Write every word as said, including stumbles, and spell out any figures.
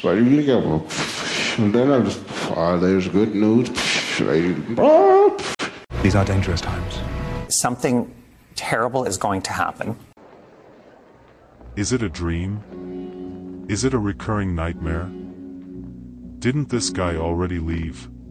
Waar jullie hebben. And then I just, oh, there's good news. These are dangerous times. Something terrible is going to happen. Is it a dream? Is it a recurring nightmare? Didn't this guy already leave?